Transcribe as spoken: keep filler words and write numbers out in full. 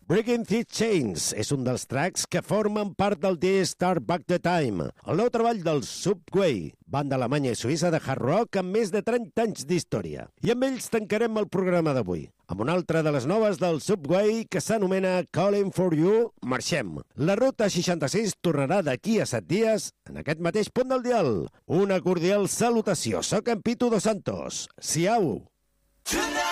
Breaking These Chains és un dels tracks que formen part del The Start Back the Time, el nou treball del Subway, banda alemanya i suïssa de hard rock amb més de trenta anys d'història. I amb ells tancarem el programa d'avui, amb una altra de les noves del Subway que s'anomena Calling for You. Marxem. La ruta seixanta-sis tornarà d'aquí a set dies en aquest mateix punt del dial. Una cordial salutació. Soc en Pitu Dos Santos. Siau!